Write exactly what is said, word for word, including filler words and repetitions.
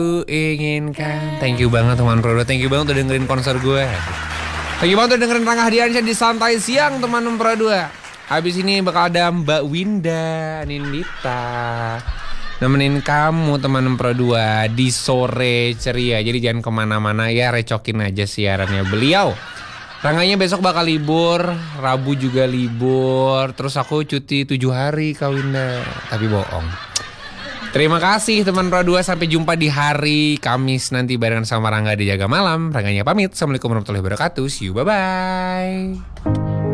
Ku inginkan. Thank you banget teman Pro dua. Thank you banget udah dengerin konser gue. Thank you banget udah dengerin Rangga Hadiansyah di Santai Siang teman Pro dua. Habis ini bakal ada Mbak Winda Nindita nemenin kamu teman Pro dua di sore ceria. Jadi jangan kemana-mana ya, recokin aja siarannya beliau. Rangganya besok bakal libur, Rabu juga libur. Terus aku cuti tujuh hari Kak Winda. Tapi bohong. Terima kasih teman Pro dua. Sampai jumpa di hari Kamis nanti barengan sama Rangga di Jaga Malam. Rangganya pamit. Assalamualaikum warahmatullahi wabarakatuh. See you, bye-bye.